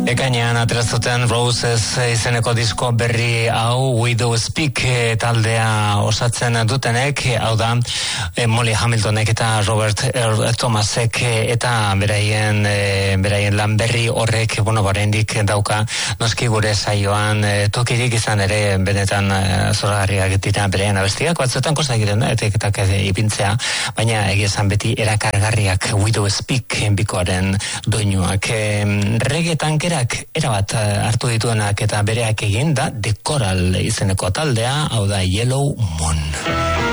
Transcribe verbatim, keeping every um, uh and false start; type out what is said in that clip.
Ekainean atrazuten Roses izeneko disko berri hau Widow Speak taldea osatzen dutenek, hau da Molly Hamiltonek eta Robert Earl Thomasek eta beraien beraien lan berri horrek, bueno, oraindik dauka noski gure saioan tokirik izan ere benetan zoragarriak dira beraien abestiak, batzuetan kosta egiten da etiketak ipintzea, baina egia esan beti erakargarriak Widow Speak bikoaren doinuak. Reggae tankerak erabat hartu dituenak eta bereak egin da The Coral izeneko taldea, hau da Yellow Moon.